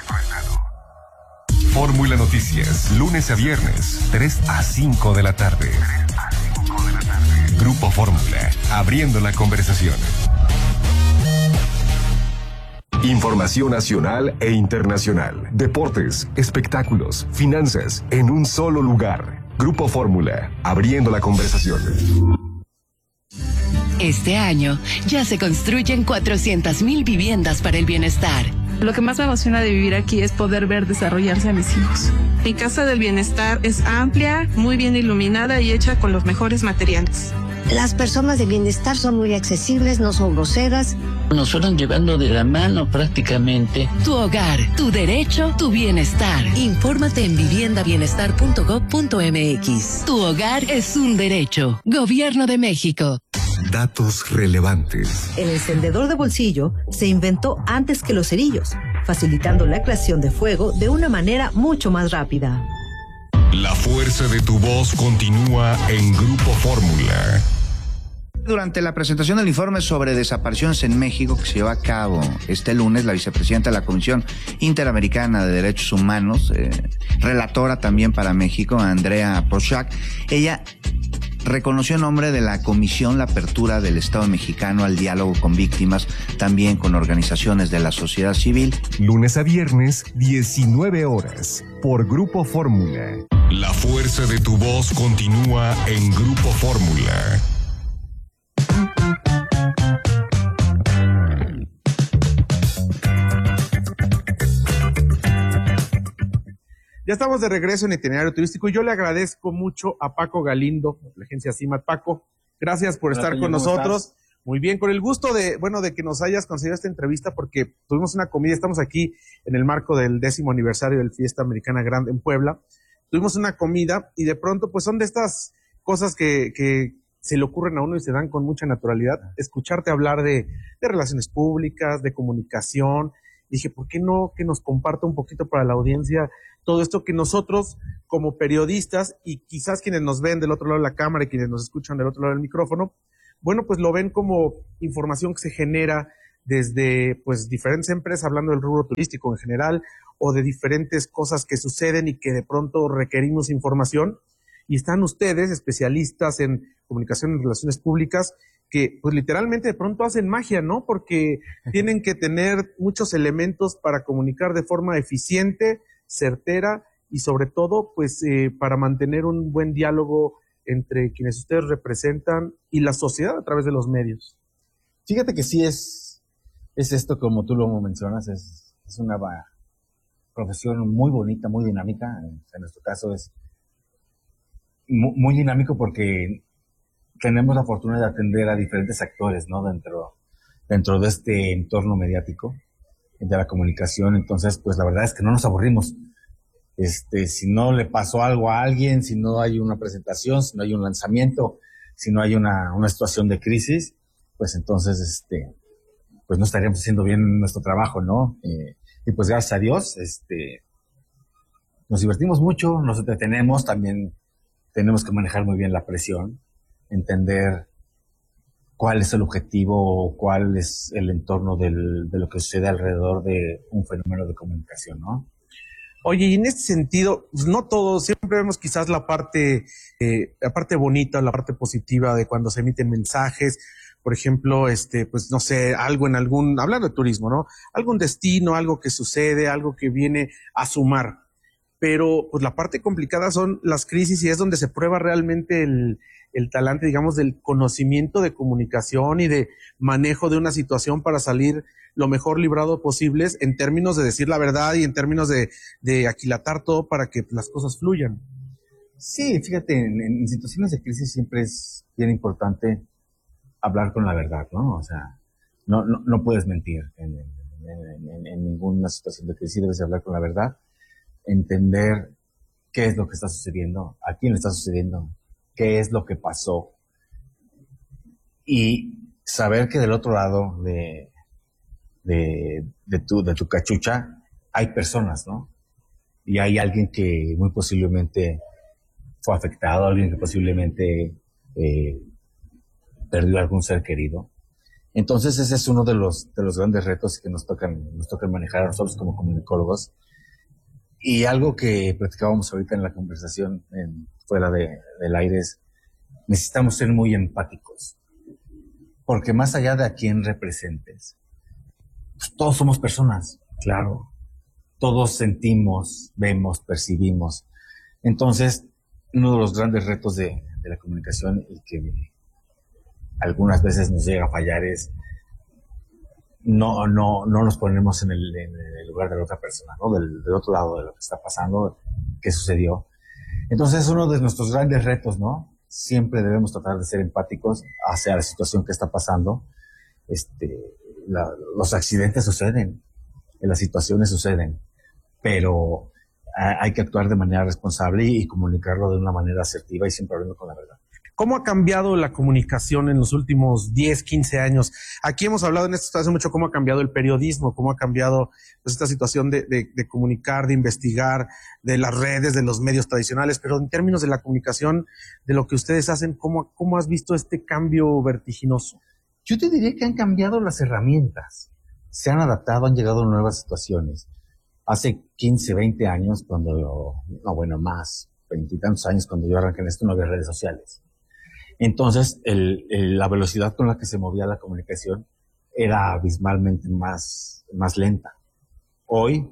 Fórmula Noticias, lunes a viernes, tres a cinco de la tarde. Grupo Fórmula, abriendo la conversación. Información nacional e internacional, deportes, espectáculos, finanzas, en un solo lugar. Grupo Fórmula, abriendo la conversación. Este año ya se construyen cuatrocientas mil viviendas para el bienestar. Lo que más me emociona de vivir aquí es poder ver desarrollarse a mis hijos. Mi casa del bienestar es amplia, muy bien iluminada y hecha con los mejores materiales. Las personas de bienestar son muy accesibles, no son groseras. Nos fueron llevando de la mano prácticamente. Tu hogar, tu derecho, tu bienestar. Infórmate en vivienda bienestar punto gob punto m x. Tu hogar es un derecho. Gobierno de México. Datos relevantes. El encendedor de bolsillo se inventó antes que los cerillos, facilitando la creación de fuego de una manera mucho más rápida. La fuerza de tu voz continúa en Grupo Fórmula. Durante la presentación del informe sobre desapariciones en México que se llevó a cabo este lunes, la vicepresidenta de la Comisión Interamericana de Derechos Humanos, eh, relatora también para México, Andrea Prochac, ella reconoció en nombre de la Comisión la apertura del Estado mexicano al diálogo con víctimas, también con organizaciones de la sociedad civil. Lunes a viernes, diecinueve horas, por Grupo Fórmula. La fuerza de tu voz continúa en Grupo Fórmula. Ya estamos de regreso en Itinerario Turístico y yo le agradezco mucho a Paco Galindo, de la agencia CIMAT. Paco, gracias por Hola, estar con nosotros. Estás? Muy bien, con el gusto de, bueno, de que nos hayas concedido esta entrevista porque tuvimos una comida, estamos aquí en el marco del décimo aniversario del Fiesta Americana Grande en Puebla. Tuvimos una comida y de pronto pues son de estas cosas que, que se le ocurren a uno y se dan con mucha naturalidad. Escucharte hablar de, de relaciones públicas, de comunicación. Dije, ¿por qué no que nos comparta un poquito para la audiencia todo esto que nosotros como periodistas y quizás quienes nos ven del otro lado de la cámara y quienes nos escuchan del otro lado del micrófono, bueno, pues lo ven como información que se genera desde pues diferentes empresas, hablando del rubro turístico en general, o de diferentes cosas que suceden y que de pronto requerimos información. Y están ustedes, especialistas en comunicación en relaciones públicas, que pues literalmente de pronto hacen magia, ¿no? Porque tienen que tener muchos elementos para comunicar de forma eficiente, certera y sobre todo pues eh, para mantener un buen diálogo entre quienes ustedes representan y la sociedad a través de los medios. Fíjate que sí es, es esto como tú lo mencionas, es, es una profesión muy bonita, muy dinámica. En nuestro caso es muy, muy dinámico porque tenemos la fortuna de atender a diferentes actores, ¿no? Dentro, dentro de este entorno mediático de la comunicación. Entonces, pues la verdad es que no nos aburrimos. Este, si no le pasó algo a alguien, si no hay una presentación, si no hay un lanzamiento, si no hay una, una situación de crisis, pues entonces, este, pues no estaríamos haciendo bien nuestro trabajo, ¿no? Eh, y pues gracias a Dios, este, nos divertimos mucho, nos entretenemos, también tenemos que manejar muy bien la presión, entender cuál es el objetivo, cuál es el entorno del, de lo que sucede alrededor de un fenómeno de comunicación, ¿no? Oye, y en este sentido, pues no todos, siempre vemos quizás la parte, eh, la parte bonita, la parte positiva de cuando se emiten mensajes, por ejemplo, este, pues no sé, algo en algún, hablando de turismo, ¿no? Algún destino, algo que sucede, algo que viene a sumar. Pero pues la parte complicada son las crisis y es donde se prueba realmente el, el talante, digamos, del conocimiento de comunicación y de manejo de una situación para salir lo mejor librado posibles en términos de decir la verdad y en términos de, de aquilatar todo para que las cosas fluyan. Sí, fíjate, en, en situaciones de crisis siempre es bien importante hablar con la verdad, ¿no? O sea, no, no, no puedes mentir en, en, en, en ninguna situación de crisis, debes hablar con la verdad, entender qué es lo que está sucediendo, a quién le está sucediendo, qué es lo que pasó y saber que del otro lado de, de, de, tu, de tu cachucha hay personas, ¿no? Y hay alguien que muy posiblemente fue afectado, alguien que posiblemente eh, perdió algún ser querido. Entonces ese es uno de los, de los grandes retos que nos tocan, nos tocan manejar a nosotros como comunicólogos. Y algo que platicábamos ahorita en la conversación en, fuera de, del aire es, necesitamos ser muy empáticos. Porque más allá de a quién representes, pues todos somos personas, claro. Todos sentimos, vemos, percibimos. Entonces, uno de los grandes retos de, de la comunicación y que algunas veces nos llega a fallar es no, no, no nos ponemos en el, en el lugar de la otra persona, ¿no? Del, del otro lado de lo que está pasando, qué sucedió. Entonces es uno de nuestros grandes retos, ¿no? Siempre debemos tratar de ser empáticos hacia la situación que está pasando. Este, la, los accidentes suceden, las situaciones suceden, pero hay que actuar de manera responsable y comunicarlo de una manera asertiva y siempre hablando con la verdad. ¿Cómo ha cambiado la comunicación en los últimos diez, quince años? Aquí hemos hablado en esta situación mucho cómo ha cambiado el periodismo, cómo ha cambiado pues, esta situación de, de, de comunicar, de investigar, de las redes, de los medios tradicionales, pero en términos de la comunicación, de lo que ustedes hacen, ¿cómo, cómo has visto este cambio vertiginoso? Yo te diría que han cambiado las herramientas, se han adaptado, han llegado a nuevas situaciones. Hace quince, veinte años, cuando yo, no bueno, más, veintitantos años, cuando yo arranqué en esto, no había redes sociales. Entonces, el, el, la velocidad con la que se movía la comunicación era abismalmente más, más lenta. Hoy,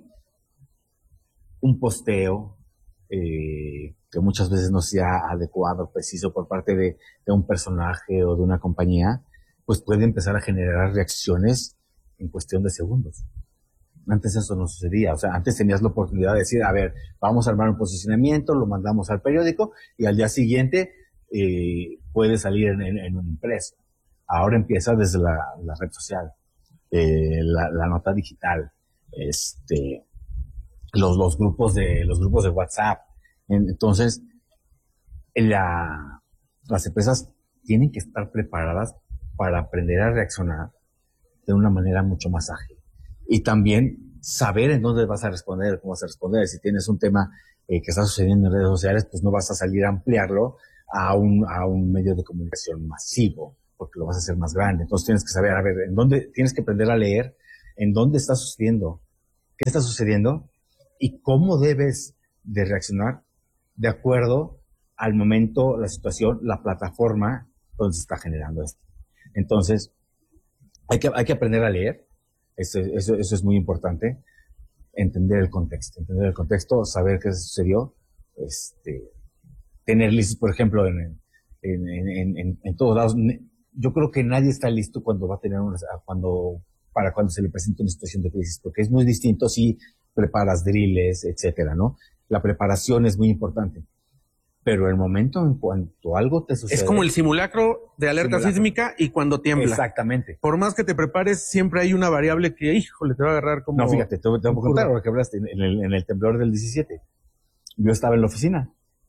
un posteo eh, que muchas veces no sea adecuado, preciso por parte de, de un personaje o de una compañía, pues puede empezar a generar reacciones en cuestión de segundos. Antes eso no sucedía, o sea, antes tenías la oportunidad de decir, a ver, vamos a armar un posicionamiento, lo mandamos al periódico y al día siguiente eh, puede salir en, en, en un impreso. Ahora empieza desde la, la red social, eh, la, la nota digital, este, los, los grupos de, los grupos de WhatsApp. Entonces, la, las empresas tienen que estar preparadas para aprender a reaccionar de una manera mucho más ágil. Y también saber en dónde vas a responder, cómo vas a responder. Si tienes un tema eh, que está sucediendo en redes sociales, pues no vas a salir a ampliarlo a un, a un medio de comunicación masivo, porque lo vas a hacer más grande. Entonces tienes que saber, a ver, en dónde, tienes que aprender a leer en dónde está sucediendo, qué está sucediendo y cómo debes de reaccionar de acuerdo al momento, la situación, la plataforma donde se está generando esto. Entonces, hay que, hay que aprender a leer, eso, eso, eso es muy importante, entender el contexto, entender el contexto, saber qué sucedió, este, tener listos, por ejemplo, en, en, en, en, en todos lados. Yo creo que nadie está listo cuando va a tener una, cuando, para cuando se le presenta una situación de crisis, porque es muy distinto si preparas drills, etcétera, ¿no? La preparación es muy importante. Pero el momento en cuanto algo te sucede... Es como el simulacro de alerta simulacro. sísmica y cuando tiembla. Exactamente. Por más que te prepares, siempre hay una variable que, híjole, te va a agarrar como... No, fíjate, te, te voy a contar ahora que hablaste, en el, en el temblor del diecisiete. Yo estaba en la oficina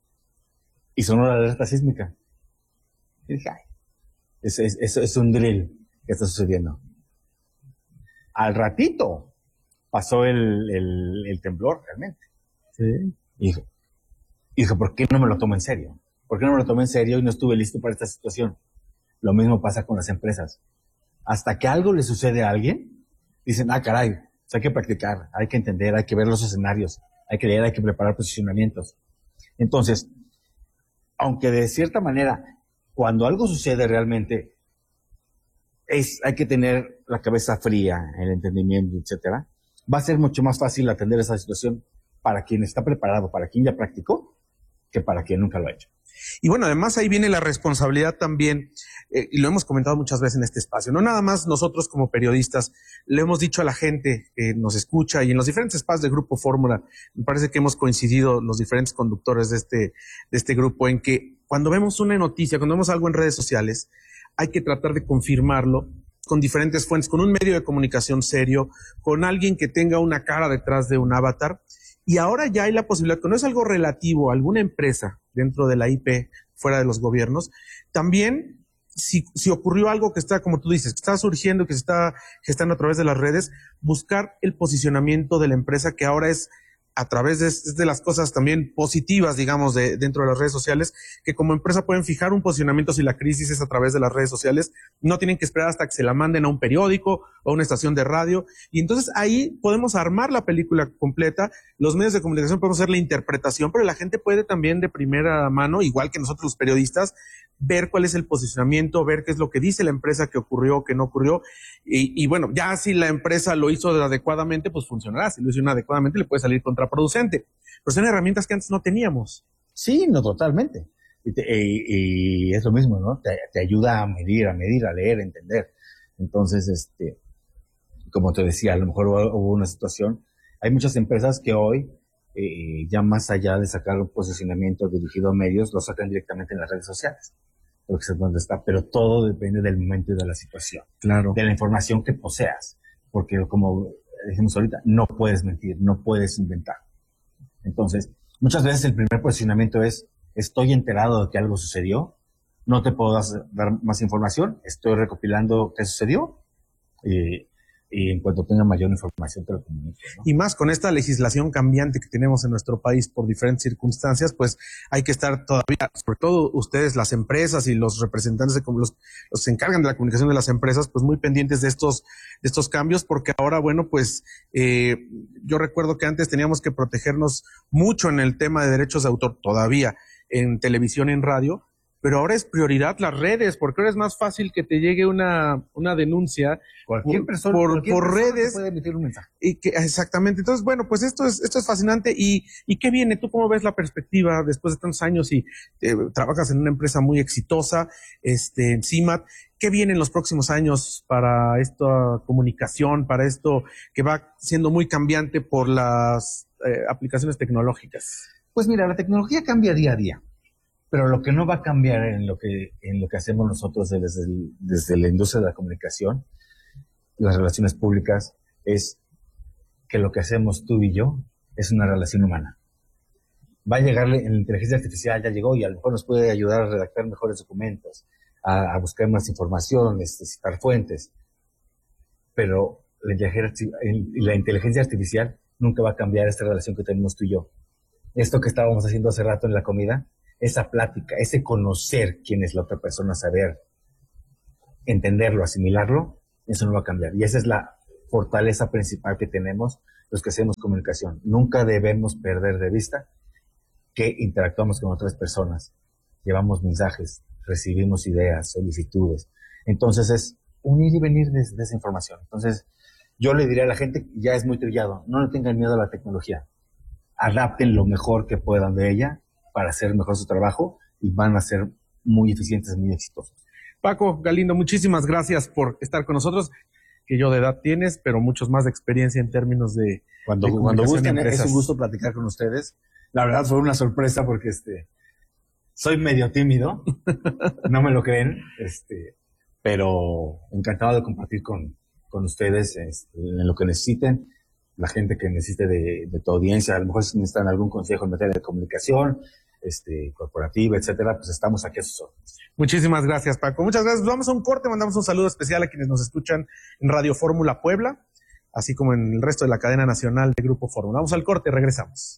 y sonó la alerta sísmica. Y dije, ay, es, es, es, es un drill que está sucediendo. Al ratito pasó el, el, el temblor realmente. Sí. Y dije, y dije, ¿por qué no me lo tomo en serio? ¿Por qué no me lo tomo en serio y no estuve listo para esta situación? Lo mismo pasa con las empresas. Hasta que algo le sucede a alguien, dicen, ah, caray, hay que practicar, hay que entender, hay que ver los escenarios, hay que leer, hay que preparar posicionamientos. Entonces, aunque de cierta manera, cuando algo sucede realmente, es, hay que tener la cabeza fría, el entendimiento, etcétera, va a ser mucho más fácil atender esa situación para quien está preparado, para quien ya practicó, que para quien nunca lo ha hecho. Y bueno, además ahí viene la responsabilidad también, eh, y lo hemos comentado muchas veces en este espacio, no nada más nosotros como periodistas, le hemos dicho a la gente que nos escucha y en los diferentes espacios de Grupo Fórmula, me parece que hemos coincidido los diferentes conductores de este, de este grupo en que cuando vemos una noticia, cuando vemos algo en redes sociales, hay que tratar de confirmarlo con diferentes fuentes, con un medio de comunicación serio, con alguien que tenga una cara detrás de un avatar. Y ahora ya hay la posibilidad, que no es algo relativo a alguna empresa dentro de la I P, fuera de los gobiernos, también si, si ocurrió algo que está, como tú dices, que está surgiendo, que se está gestando a través de las redes, buscar el posicionamiento de la empresa, que ahora es a través de, de las cosas también positivas, digamos, de, dentro de las redes sociales, que como empresa pueden fijar un posicionamiento si la crisis es a través de las redes sociales, no tienen que esperar hasta que se la manden a un periódico o a una estación de radio, y entonces ahí podemos armar la película completa, los medios de comunicación podemos hacer la interpretación, pero la gente puede también de primera mano, igual que nosotros los periodistas, ver cuál es el posicionamiento, ver qué es lo que dice la empresa que ocurrió, que no ocurrió, y, y bueno, ya si la empresa lo hizo adecuadamente, pues funcionará, si lo hizo inadecuadamente le puede salir contraproducente, pero son herramientas que antes no teníamos. Sí, no, totalmente, y, te, y, y es lo mismo, ¿no? Te, te ayuda a medir, a medir, a leer, a entender. Entonces, este, como te decía, a lo mejor hubo una situación, hay muchas empresas que hoy, eh, ya más allá de sacar un posicionamiento dirigido a medios, lo sacan directamente en las redes sociales, porque es donde está, pero todo depende del momento y de la situación. Claro. De la información que poseas, porque como dijimos ahorita, no puedes mentir, no puedes inventar. Entonces, muchas veces el primer posicionamiento es, estoy enterado de que algo sucedió, no te puedo dar más información, estoy recopilando qué sucedió, y, y en cuanto tenga mayor información te lo comunico, ¿no? Y más con esta legislación cambiante que tenemos en nuestro país por diferentes circunstancias, pues hay que estar todavía, sobre todo ustedes, las empresas y los representantes de los, los se encargan de la comunicación de las empresas, pues muy pendientes de estos, de estos cambios, porque ahora, bueno, pues eh, yo recuerdo que antes teníamos que protegernos mucho en el tema de derechos de autor, todavía en televisión y en radio, pero ahora es prioridad las redes, porque ahora es más fácil que te llegue una, una denuncia cualquier por, persona, por, cualquier por persona redes. puede emitir un mensaje. Y que, exactamente. Entonces, bueno, pues esto es, esto es fascinante. Y, y qué viene, ¿tú cómo ves la perspectiva después de tantos años y eh, trabajas en una empresa muy exitosa, este, en C I M A T? ¿Qué viene en los próximos años para esta comunicación, para esto que va siendo muy cambiante por las eh, aplicaciones tecnológicas? Pues mira, la tecnología cambia día a día. Pero lo que no va a cambiar en lo que, en lo que hacemos nosotros desde, el, desde la industria de la comunicación, las relaciones públicas, es que lo que hacemos tú y yo es una relación humana. Va a llegarle, en la inteligencia artificial ya llegó y a lo mejor nos puede ayudar a redactar mejores documentos, a, a buscar más información, este, citar fuentes. Pero la inteligencia, la inteligencia artificial nunca va a cambiar esta relación que tenemos tú y yo. Esto que estábamos haciendo hace rato en la comida, esa plática, ese conocer quién es la otra persona, saber entenderlo, asimilarlo, eso no va a cambiar. Y esa es la fortaleza principal que tenemos los que hacemos comunicación. Nunca debemos perder de vista que interactuamos con otras personas, llevamos mensajes, recibimos ideas, solicitudes. Entonces es un ir y venir de, de esa información. Entonces yo le diría a la gente, ya es muy trillado, no le tengan miedo a la tecnología. Adapten lo mejor que puedan de ella para hacer mejor su trabajo y van a ser muy eficientes, muy exitosos. Paco Galindo, muchísimas gracias por estar con nosotros, que yo de edad tienes, pero muchos más de experiencia en términos de Cuando, de cuando gusten, de es un gusto platicar con ustedes. La verdad fue una sorpresa porque este soy medio tímido, no me lo creen, este, pero encantado de compartir con, con ustedes este, en lo que necesiten, la gente que necesite de, de tu audiencia, a lo mejor si necesitan algún consejo en materia de comunicación, este, corporativa, etcétera, pues estamos aquí a sus órdenes. Muchísimas gracias, Paco. Muchas gracias. Vamos a un corte, mandamos un saludo especial a quienes nos escuchan en Radio Fórmula Puebla, así como en el resto de la cadena nacional de Grupo Fórmula. Vamos al corte, regresamos.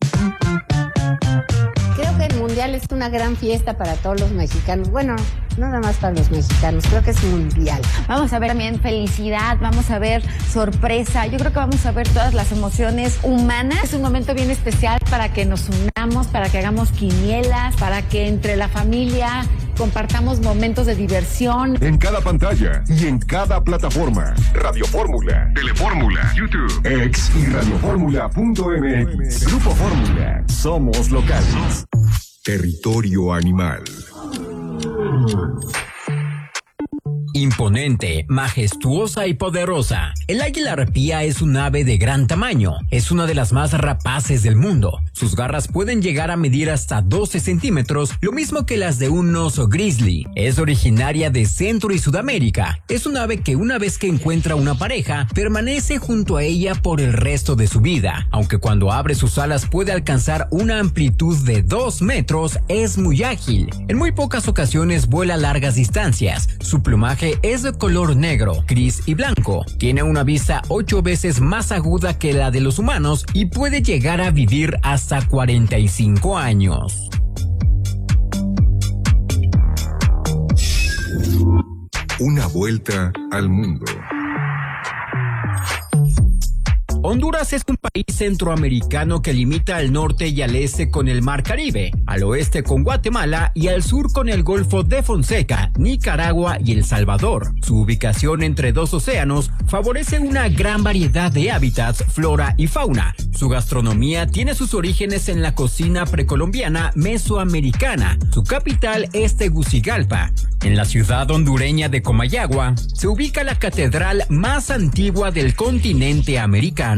Creo que el Mundial es una gran fiesta para todos los mexicanos. Bueno, no nada más para los mexicanos, creo que es mundial. Vamos a ver también felicidad, vamos a ver sorpresa. Yo creo que vamos a ver todas las emociones humanas. Es un momento bien especial para que nos unamos, para que hagamos quinielas, para que entre la familia compartamos momentos de diversión. En cada pantalla y en cada plataforma. Radio Fórmula, Telefórmula, YouTube, X y radiofórmula punto m x. Grupo Fórmula. Somos locales. Territorio animal. Imponente, majestuosa y poderosa. El águila arpía es un ave de gran tamaño. Es una de las más rapaces del mundo. Sus garras pueden llegar a medir hasta doce centímetros, lo mismo que las de un oso grizzly. Es originaria de Centro y Sudamérica. Es un ave que una vez que encuentra una pareja, permanece junto a ella por el resto de su vida. Aunque cuando abre sus alas puede alcanzar una amplitud de dos metros, es muy ágil. En muy pocas ocasiones vuela largas distancias. Su plumaje es de color negro, gris y blanco. Tiene una vista ocho veces más aguda que la de los humanos y puede llegar a vivir hasta cuarenta y cinco años. Una vuelta al mundo. Honduras es un país centroamericano que limita al norte y al este con el Mar Caribe, al oeste con Guatemala y al sur con el Golfo de Fonseca, Nicaragua y El Salvador. Su ubicación entre dos océanos favorece una gran variedad de hábitats, flora y fauna. Su gastronomía tiene sus orígenes en la cocina precolombiana mesoamericana. Su capital es Tegucigalpa. En la ciudad hondureña de Comayagua se ubica la catedral más antigua del continente americano.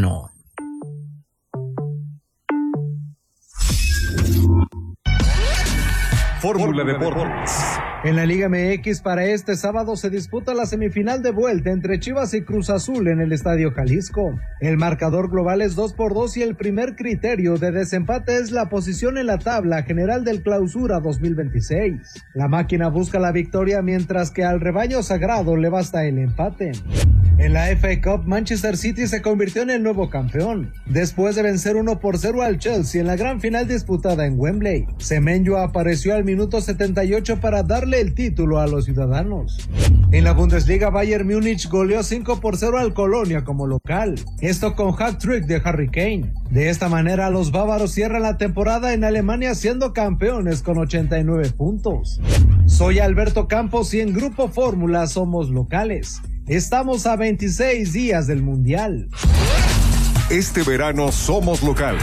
Fórmula Deportes. En la Liga M X para este sábado se disputa la semifinal de vuelta entre Chivas y Cruz Azul en el Estadio Jalisco. El marcador global es dos por dos y el primer criterio de desempate es la posición en la tabla general del Clausura dos mil veintiséis. La máquina busca la victoria mientras que al rebaño sagrado le basta el empate. En la F A Cup, Manchester City se convirtió en el nuevo campeón, después de vencer uno por cero al Chelsea en la gran final disputada en Wembley. Semenyo apareció al minuto setenta y ocho para darle el título a los ciudadanos. En la Bundesliga, Bayern Múnich goleó cinco por cero al Colonia como local, esto con hat-trick de Harry Kane. De esta manera, los bávaros cierran la temporada en Alemania siendo campeones con ochenta y nueve puntos. Soy Alberto Campos y en Grupo Fórmula somos locales. Estamos a veintiséis días del Mundial. Este verano somos locales.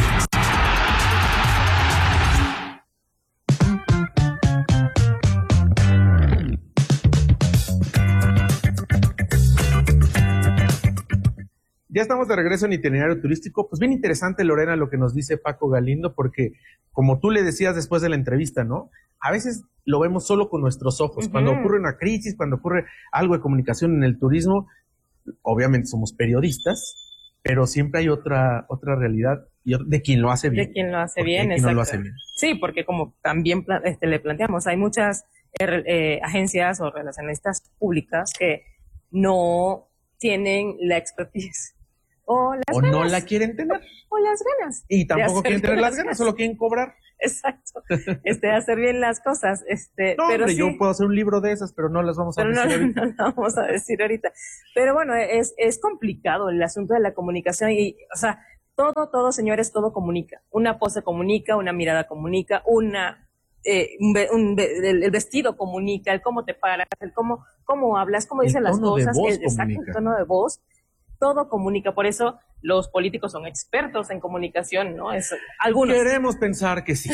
Ya estamos de regreso en Itinerario Turístico. Pues bien interesante, Lorena, lo que nos dice Paco Galindo, porque como tú le decías después de la entrevista, ¿no? A veces lo vemos solo con nuestros ojos. Uh-huh. Cuando ocurre una crisis, cuando ocurre algo de comunicación en el turismo, obviamente somos periodistas, pero siempre hay otra otra realidad y de quien lo hace bien. De quien lo hace bien, exacto. No lo hace bien. Sí, porque como también este, le planteamos, hay muchas eh, eh, agencias o relacionistas públicas que no tienen la expertise o las o ganas. no la quieren tener. O las ganas. Y tampoco quieren tener las ganas, solo quieren cobrar. Exacto. Este, hacer bien las cosas. Este, no, pero hombre, sí, yo puedo hacer un libro de esas, pero no las vamos a pero decir no, ahorita. no la vamos a decir ahorita. Pero bueno, es, es complicado el asunto de la comunicación y, o sea, todo, todo, señores, todo comunica. Una pose comunica, una mirada comunica, una, eh, un, un, el, el vestido comunica, el cómo te paras, el cómo, cómo hablas, cómo dicen las cosas, el, exacto, el tono de voz. Todo comunica, por eso los políticos son expertos en comunicación, ¿no? Es, algunos. Queremos pensar que sí.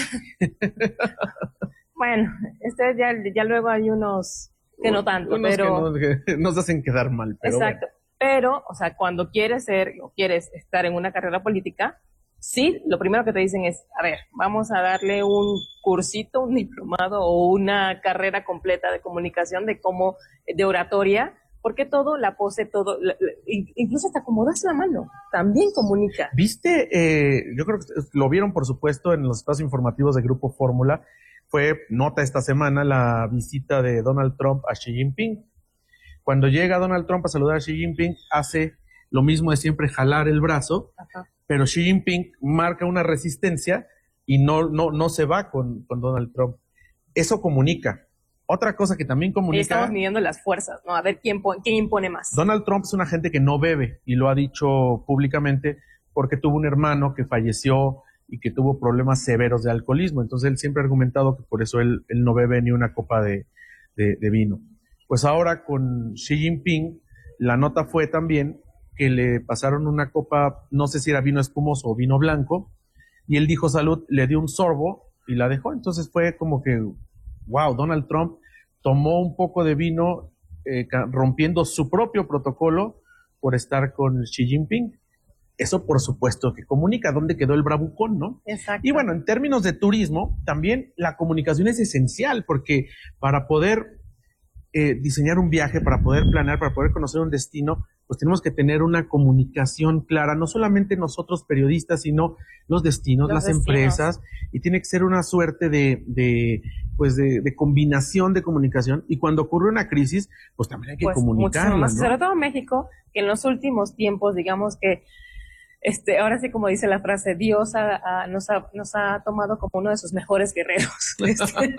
Bueno, este ya, ya luego hay unos que no tanto, unos pero... que, no, que nos hacen quedar mal, pero exacto, bueno. Pero, o sea, cuando quieres ser o quieres estar en una carrera política, sí, lo primero que te dicen es, a ver, vamos a darle un cursito, un diplomado o una carrera completa de comunicación, de cómo, de oratoria, porque todo, la pose, todo, la, la, incluso hasta acomodas la mano, también comunica. ¿Viste? Eh, yo creo que lo vieron, por supuesto, en los espacios informativos de Grupo Fórmula. Fue nota esta semana la visita de Donald Trump a Xi Jinping. Cuando llega Donald Trump a saludar a Xi Jinping, hace lo mismo de siempre, jalar el brazo, ajá, pero Xi Jinping marca una resistencia y no, no, no se va con, con Donald Trump. Eso comunica. Otra cosa que también comunica... Y estamos midiendo las fuerzas, ¿no? A ver quién, quién impone más. Donald Trump es una gente que no bebe, y lo ha dicho públicamente porque tuvo un hermano que falleció y que tuvo problemas severos de alcoholismo. Entonces él siempre ha argumentado que por eso él, él no bebe ni una copa de, de, de vino. Pues ahora con Xi Jinping, la nota fue también que le pasaron una copa, no sé si era vino espumoso o vino blanco, y él dijo salud, le dio un sorbo y la dejó. Entonces fue como que... wow, Donald Trump tomó un poco de vino eh, rompiendo su propio protocolo por estar con Xi Jinping. Eso, por supuesto, que comunica dónde quedó el bravucón, ¿no? Exacto. Y bueno, en términos de turismo, también la comunicación es esencial, porque para poder eh, diseñar un viaje, para poder planear, para poder conocer un destino, pues tenemos que tener una comunicación clara, no solamente nosotros periodistas, sino los destinos, los las destinos. empresas, y tiene que ser una suerte de, de pues de, de combinación de comunicación, y cuando ocurre una crisis, pues también hay que pues comunicarla, más, ¿no? Sobre todo en México, que en los últimos tiempos, digamos que, este, ahora sí como dice la frase, Dios ha, ha, nos, ha, nos ha tomado como uno de sus mejores guerreros. Este.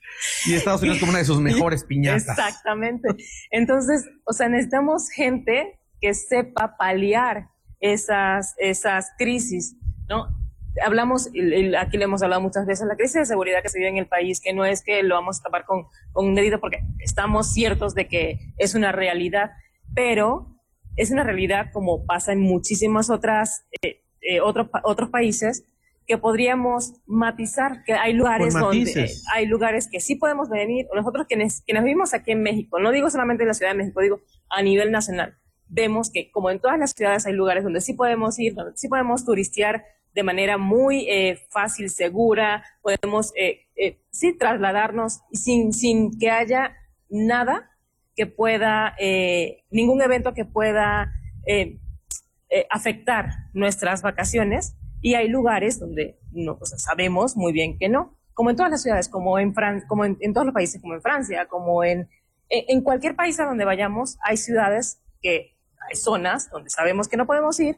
Y Estados Unidos como una de sus mejores piñatas. Exactamente. Entonces, o sea, necesitamos gente que sepa paliar esas, esas crisis, ¿no? Hablamos, aquí le hemos hablado muchas veces, la crisis de seguridad que se vive en el país, que no es que lo vamos a tapar con, con un dedito, porque estamos ciertos de que es una realidad, pero es una realidad como pasa en muchísimas otras, eh, eh, otros, otros países, que podríamos matizar, que hay lugares donde, hay lugares que sí podemos venir, nosotros quienes, quienes vivimos aquí en México, no digo solamente en la Ciudad de México, digo a nivel nacional, vemos que como en todas las ciudades hay lugares donde sí podemos ir, donde sí podemos turistear de manera muy eh, fácil, segura, podemos eh, eh, sí trasladarnos sin, sin que haya nada que pueda, eh, ningún evento que pueda eh, eh, afectar nuestras vacaciones, y hay lugares donde no, o sea, sabemos muy bien que no, como en todas las ciudades, como en Fran- como en, en todos los países, como en Francia, como en, en, en cualquier país a donde vayamos, hay ciudades que hay zonas donde sabemos que no podemos ir,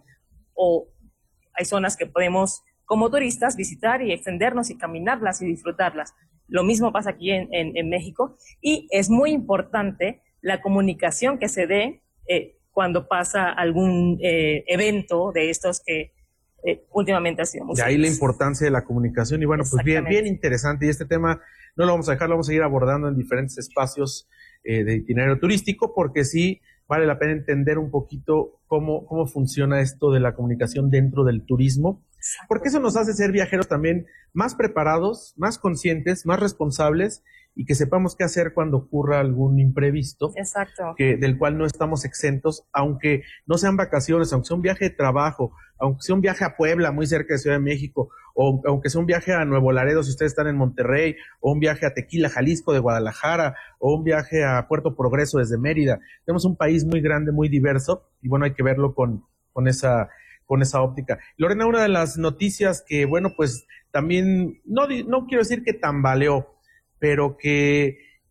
o hay zonas que podemos, como turistas, visitar y extendernos y caminarlas y disfrutarlas. Lo mismo pasa aquí en, en, en México, y es muy importante la comunicación que se dé eh, cuando pasa algún eh, evento de estos que eh, últimamente ha sido muy De ahí la importancia de la comunicación, y bueno, pues bien, bien interesante, y este tema no lo vamos a dejar, lo vamos a seguir abordando en diferentes espacios eh, de itinerario turístico, porque sí vale la pena entender un poquito cómo, cómo funciona esto de la comunicación dentro del turismo, porque eso nos hace ser viajeros también más preparados, más conscientes, más responsables, y que sepamos qué hacer cuando ocurra algún imprevisto. Exacto. Que, del cual no estamos exentos, aunque no sean vacaciones, aunque sea un viaje de trabajo, aunque sea un viaje a Puebla, muy cerca de Ciudad de México, o aunque sea un viaje a Nuevo Laredo, si ustedes están en Monterrey, o un viaje a Tequila, Jalisco, de Guadalajara, o un viaje a Puerto Progreso desde Mérida. Tenemos un país muy grande, muy diverso, y bueno, hay que verlo con, con esa, con esa óptica. Lorena, una de las noticias que, bueno, pues también, no, no quiero decir que tambaleó, pero que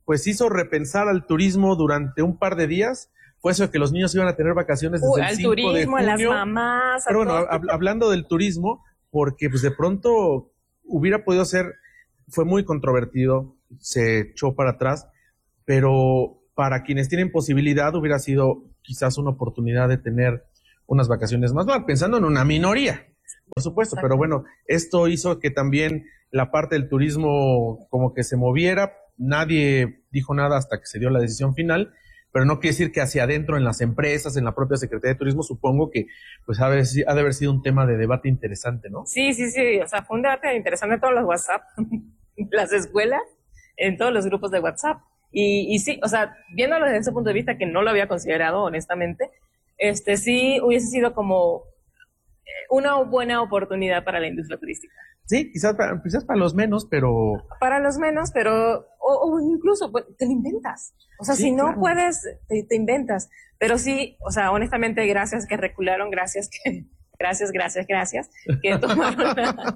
pues hizo repensar al turismo durante un par de días fue eso de que los niños iban a tener vacaciones desde Uy, el al cinco de turismo, a las junio. mamás. a Pero bueno, todo. hab- hablando del turismo, porque pues de pronto hubiera podido ser, fue muy controvertido, se echó para atrás, pero para quienes tienen posibilidad hubiera sido quizás una oportunidad de tener unas vacaciones más, bueno, pensando en una minoría, por supuesto, pero bueno, esto hizo que también la parte del turismo como que se moviera, nadie dijo nada hasta que se dio la decisión final, pero no quiere decir que hacia adentro en las empresas, en la propia Secretaría de Turismo, supongo que pues ha de, haber si- ha de haber sido un tema de debate interesante, ¿no? Sí, sí, sí, o sea, fue un debate interesante en todos los WhatsApp, las escuelas, en todos los grupos de WhatsApp. Y, y sí, o sea, viéndolo desde ese punto de vista, que no lo había considerado, honestamente, este sí hubiese sido como eh, una buena oportunidad para la industria turística. Sí, quizás para, quizás para los menos, pero Para los menos, pero, o, o incluso, pues, te lo inventas. O sea, Sí, si no claro. puedes, te, te inventas. Pero sí, o sea, honestamente, gracias que recularon, gracias que, gracias, gracias, gracias, que tomaron,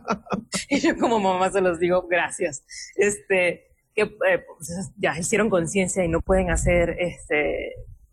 y yo como mamá se los digo, gracias, este, que eh, pues, ya hicieron conciencia y no pueden hacer, este,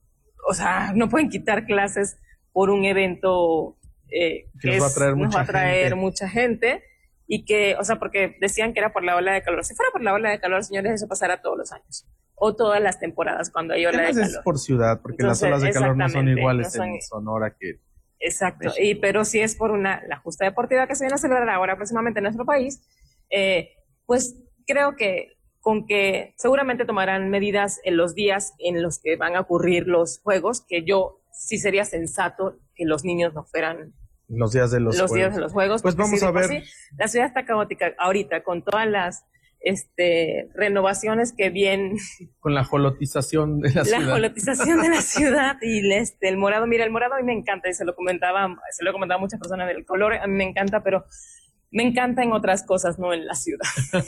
o sea, no pueden quitar clases por un evento eh, Que nos va a traer nos mucha va a traer gente. mucha gente. Y que, o sea, porque decían que era por la ola de calor. Si fuera por la ola de calor, señores, eso pasará todos los años. O todas las temporadas cuando hay ola de además es calor. por ciudad, porque Entonces, las olas de calor no son exactamente, iguales no son- en Sonora que... Exacto. Y, pero si es por una, la justa deportiva que se viene a celebrar ahora próximamente en nuestro país, eh, pues creo que con que seguramente tomarán medidas en los días en los que van a ocurrir los juegos, que yo sí sería sensato que los niños no fueran Los días de los, los juegos. días de los juegos. Pues porque vamos sí, a de por ver. sí, la ciudad está caótica ahorita con todas las este, renovaciones que bien, Con la jolotización de la, la ciudad. jolotización de la ciudad y el, este, el morado. Mira, el morado a mí me encanta y se lo comentaba, se lo he comentado a muchas personas del color, a mí me encanta, pero me encanta en otras cosas, no en la ciudad.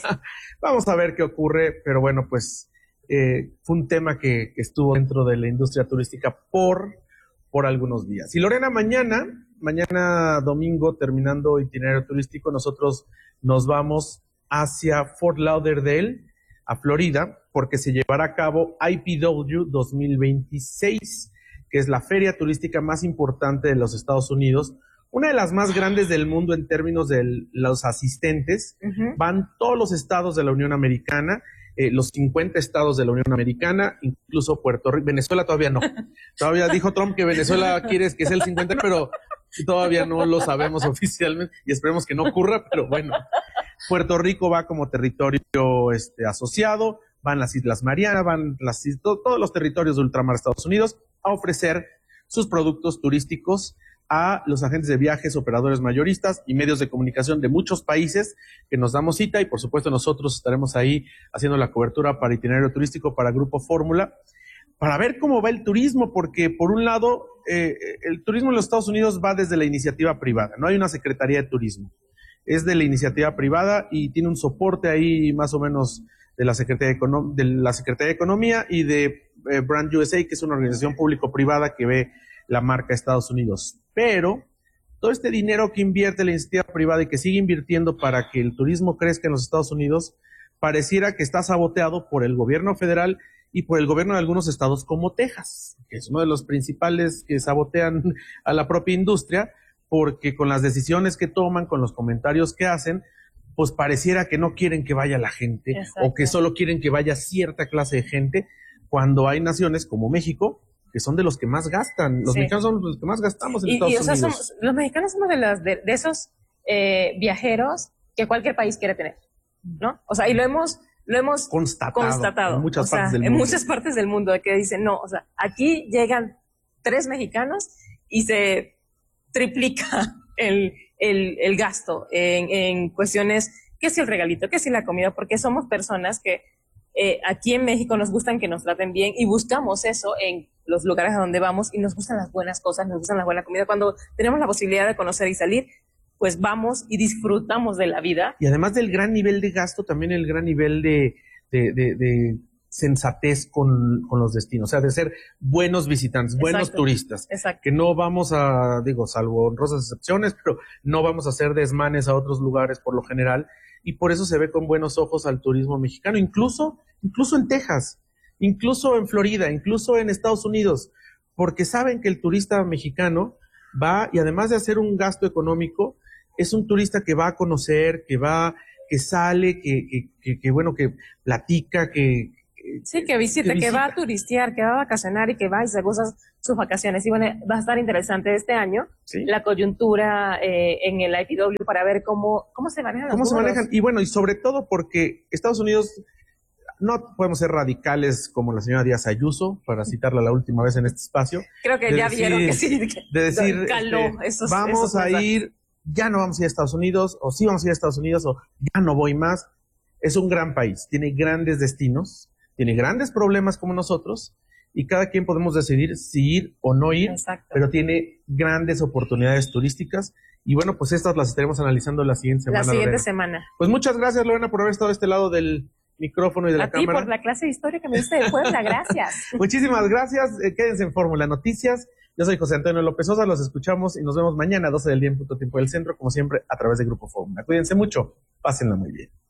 Vamos a ver qué ocurre, pero bueno, pues eh, fue un tema que, que estuvo dentro de la industria turística por, por algunos días. Y Lorena, mañana, mañana domingo, terminando itinerario turístico, nosotros nos vamos hacia Fort Lauderdale, a Florida, porque se llevará a cabo I P W dos mil veintiséis, que es la feria turística más importante de los Estados Unidos, una de las más grandes del mundo en términos de los asistentes. Ujú. Van todos los estados de la Unión Americana, eh, los cincuenta estados de la Unión Americana, incluso Puerto Rico. Venezuela todavía no. Todavía dijo Trump que Venezuela quiere que sea el cincuenta, pero todavía no lo sabemos oficialmente y esperemos que no ocurra, pero bueno. Puerto Rico va como territorio este, asociado, van las Islas Marianas, van las, to- todos los territorios de ultramar de Estados Unidos a ofrecer sus productos turísticos a los agentes de viajes, operadores mayoristas y medios de comunicación de muchos países que nos damos cita, y por supuesto nosotros estaremos ahí haciendo la cobertura para itinerario turístico para Grupo Fórmula, para ver cómo va el turismo, porque por un lado eh, el turismo en los Estados Unidos va desde la iniciativa privada, no hay una Secretaría de Turismo, es de la iniciativa privada y tiene un soporte ahí más o menos de la Secretaría de, Econo- de, la Secretaría de Economía y de eh, Brand U S A, que es una organización público-privada que ve la marca Estados Unidos. Pero todo este dinero que invierte la iniciativa privada y que sigue invirtiendo para que el turismo crezca en los Estados Unidos, pareciera que está saboteado por el gobierno federal y por el gobierno de algunos estados como Texas, que es uno de los principales que sabotean a la propia industria, porque con las decisiones que toman, con los comentarios que hacen, pues pareciera que no quieren que vaya la gente. Exacto. O que solo quieren que vaya cierta clase de gente, cuando hay naciones como México que son de los que más gastan. Los Sí. mexicanos son los que más gastamos en Y, Estados y, o sea, Unidos. somos, los mexicanos somos de, las, de, de esos eh, viajeros que cualquier país quiere tener, ¿no? O sea, y lo hemos, lo hemos Constatado, constatado en muchas o sea, partes del en mundo. muchas partes del mundo, de que dicen, no, o sea, aquí llegan tres mexicanos y se triplica el, el, el gasto en, en cuestiones, que si el regalito, que si la comida, porque somos personas que eh, aquí en México nos gustan que nos traten bien y buscamos eso en los lugares a donde vamos y nos gustan las buenas cosas, nos gustan la buena comida. Cuando tenemos la posibilidad de conocer y salir, pues vamos y disfrutamos de la vida. Y además del gran nivel de gasto, también el gran nivel de, de, de, de sensatez con, con los destinos, o sea, de ser buenos visitantes, buenos Exacto. turistas. Exacto. Que no vamos a, digo, salvo honrosas excepciones, pero no vamos a hacer desmanes a otros lugares por lo general, y por eso se ve con buenos ojos al turismo mexicano, incluso, incluso en Texas, incluso en Florida, incluso en Estados Unidos, porque saben que el turista mexicano va, y además de hacer un gasto económico, es un turista que va a conocer, que va, que sale, que, que, que, que bueno, que platica, que... Sí, que visita, que, que va visita. a turistear, que va a vacacionar y que va y se goza sus vacaciones. Y bueno, va a estar interesante este año Sí. la coyuntura eh, en el I P W para ver cómo, cómo se manejan los ¿Cómo se vuelos. manejan? Y bueno, y sobre todo porque Estados Unidos, no podemos ser radicales como la señora Díaz Ayuso, para citarla la última vez en este espacio. Creo que de ya decir- vieron que sí, que De decir, caló este, esos- vamos esos a mensajes. ir, ya no vamos a ir a Estados Unidos, o sí vamos a ir a Estados Unidos, o ya no voy más. Es un gran país, tiene grandes destinos, tiene grandes problemas como nosotros, y cada quien podemos decidir si ir o no ir, Exacto. pero tiene grandes oportunidades turísticas. Y bueno, pues estas las estaremos analizando la siguiente semana. La siguiente Lorena. semana. Pues muchas gracias, Lorena, por haber estado a este lado del micrófono y de la A ti cámara. por la clase de historia que me diste de Puebla, gracias. Muchísimas gracias. Eh, quédense en Fórmula Noticias. Yo soy José Antonio López Sosa. Los escuchamos y nos vemos mañana a doce del día en punto tiempo del centro, como siempre, a través de Grupo Fórmula. Cuídense mucho. Pásenla muy bien.